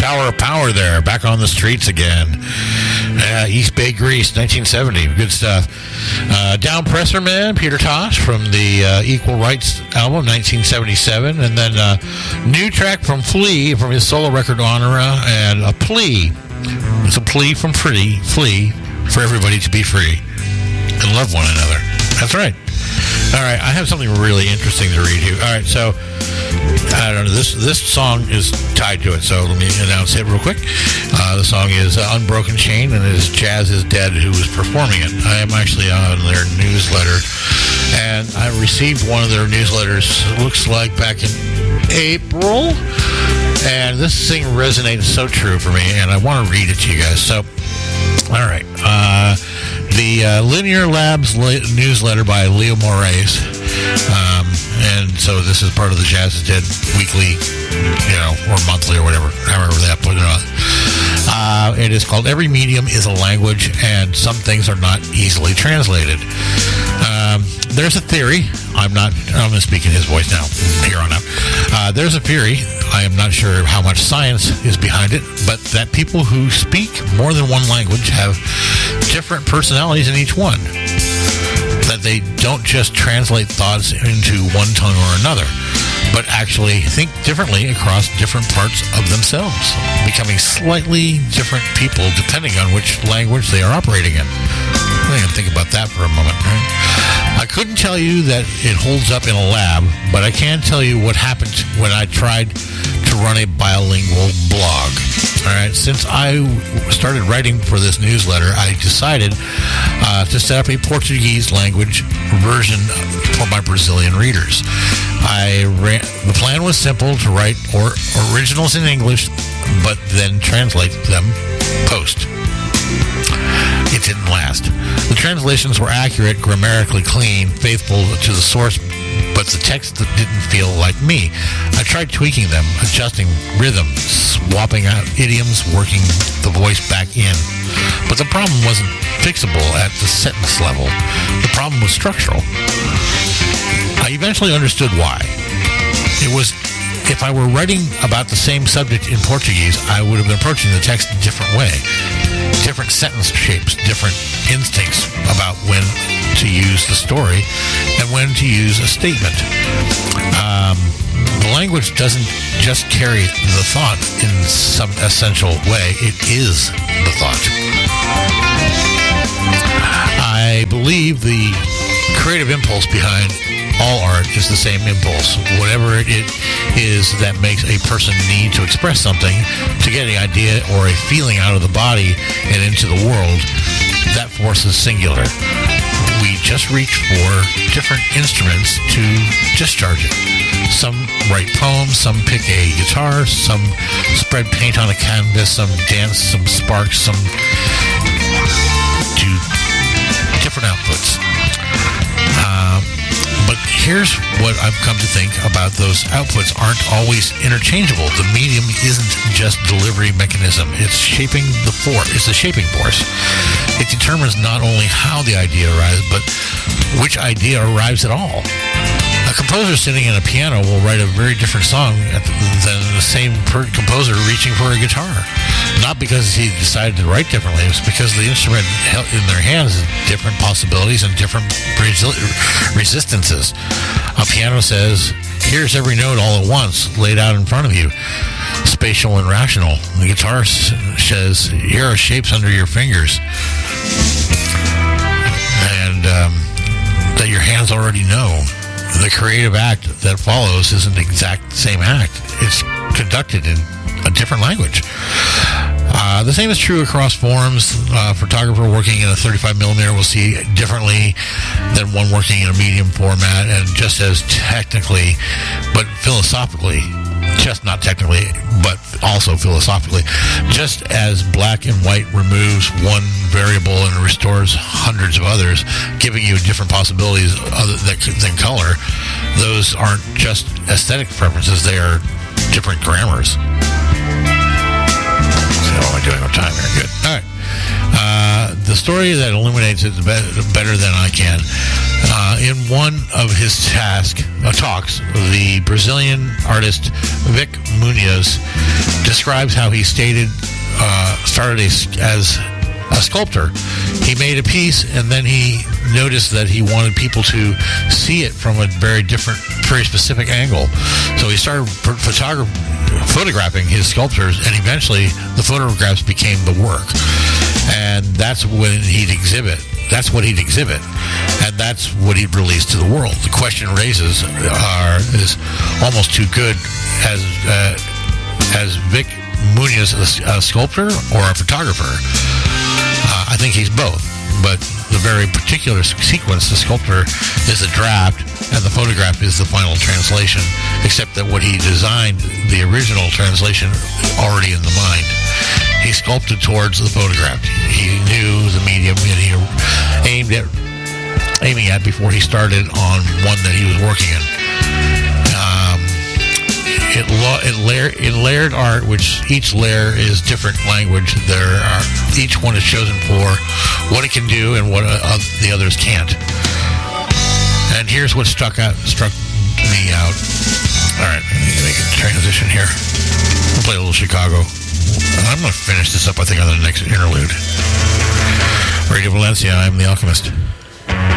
Tower of Power there, back on the streets again. East Bay Grease, 1970. Good stuff. Down Presser Man, Peter Tosh from the Equal Rights album, 1977. And then new track from Flea from his solo record Honora, and a plea. It's a plea from Flea for everybody to be free and love one another. That's right. All right, I have something really interesting to read here. All right, so I don't know. This song is tied to it, so let me announce it real quick. The song is Unbroken Chain, and it is Jazz Is Dead who is performing it. I am actually on their newsletter, and I received one of their newsletters, looks like back in April, and this thing resonated so true for me, and I want to read it to you guys. So, all right. The Linear Labs newsletter by Leo Moraes. And so this is part of the Jazz Is Dead weekly, or monthly or whatever, however they put it on. It is called Every Medium is a Language, and some things are not easily translated. There's a theory. I'm going to speak in his voice now, here on out. There's a theory. I am not sure how much science is behind it, but that people who speak more than one language have different personalities in each one. That they don't just translate thoughts into one tongue or another, but actually think differently across different parts of themselves, becoming slightly different people depending on which language they are operating in. I can think about that for a moment, right? I couldn't tell you that it holds up in a lab, but I can tell you what happened when I tried to run a bilingual blog. All right, since I started writing for this newsletter, I decided to set up a Portuguese language version for my Brazilian readers. The plan was simple: to write originals in English, but then translate them post. It didn't last. The translations were accurate, grammatically clean, faithful to the source, but the text didn't feel like me. I tried tweaking them, adjusting rhythm, swapping out idioms, working the voice back in. But the problem wasn't fixable at the sentence level. The problem was structural. I eventually understood why. It was, if I were writing about the same subject in Portuguese, I would have been approaching the text a different way. Different sentence shapes, different instincts about when to use the story and when to use a statement. The language doesn't just carry the thought in some essential way. It is the thought. I believe the creative impulse behind all art is the same impulse. Whatever it is that makes a person need to express something, to get an idea or a feeling out of the body and into the world, that force is singular. We just reach for different instruments to discharge it. Some write poems, some pick a guitar, some spread paint on a canvas, some dance, some spark, some do different outputs. But here's what I've come to think about: those outputs aren't always interchangeable. The medium isn't just delivery mechanism. It's shaping the force. It's a shaping force. It determines not only how the idea arrives, but which idea arrives at all. A composer sitting in a piano will write a very different song than the same composer reaching for a guitar. Not because he decided to write differently, it's because the instrument in their hands has different possibilities and different resistances. A piano says, here's every note all at once, laid out in front of you, spatial and rational. The guitar says, here are shapes under your fingers, and that your hands already know. The creative act that follows isn't the exact same act. It's conducted in a different language. The same is true across forms. A photographer working in a 35mm will see differently than one working in a medium format, and just as technically, but philosophically, just not technically, but also philosophically, just as black and white removes one variable and restores hundreds of others, giving you different possibilities than color, those aren't just aesthetic preferences, they are different grammars. What am I doing with time here? Good. All right. The story that illuminates it better than I can. In one of his talks, the Brazilian artist Vic Muniz describes how he started as a sculptor. He made a piece, and then he noticed that he wanted people to see it from a very specific angle. So he started photographing his sculptures, and eventually the photographs became the work. And that's when he'd exhibit. That's what he'd exhibit, and that's what he'd release to the world. The question raises is almost too good as Vic Muniz a sculptor or a photographer? I think he's both, but the very particular sequence, the sculptor is a draft, and the photograph is the final translation, except that what he designed, the original translation, already in the mind. He sculpted towards the photograph. He knew the medium, and he aiming at before he started on one that he was working in. It layered art, which each layer is different language. Each one is chosen for what it can do and what the others can't. And here's what struck me out. All right, I'm going to make a transition here. We'll play a little Chicago. I'm going to finish this up, I think, on the next interlude. Radio Valencia, I'm the Alchemist.